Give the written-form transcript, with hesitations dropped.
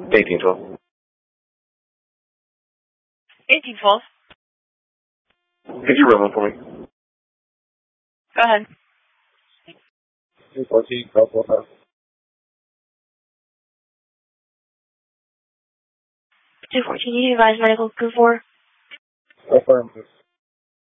1812. 1812. Get your ribbon for me. Go ahead. 214, code 45. 214, you advise medical crew 4. Affirmative.